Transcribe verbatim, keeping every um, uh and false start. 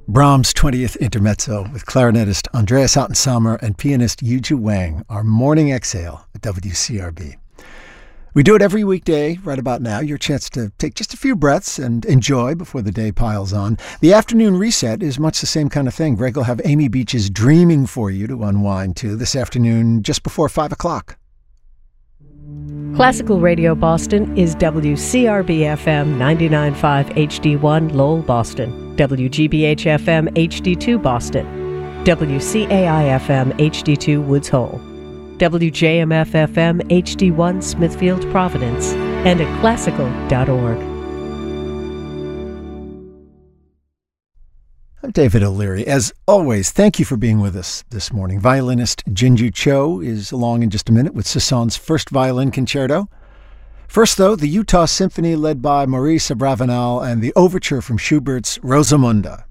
Brahms' twentieth Intermezzo with clarinetist Andreas Ottensamer and pianist Yuju Wang, our morning exhale at W C R B. We do it every weekday right about now, your chance to take just a few breaths and enjoy before the day piles on. The afternoon reset is much the same kind of thing. Greg will have Amy Beach's Dreaming for you to unwind to this afternoon just before five o'clock. Classical Radio Boston is W C R B F M ninety-nine point five H D one Lowell, Boston, W G B H F M H D two Boston, W C A I F M H D two Woods Hole, W J M F F M H D one Smithfield, Providence, and at classical dot org. I'm David O'Leary. As always, thank you for being with us this morning. Violinist Jinju Cho is along in just a minute with Sasson's first violin concerto. First, though, the Utah Symphony led by Maurice Abravanel and the overture from Schubert's Rosamunde.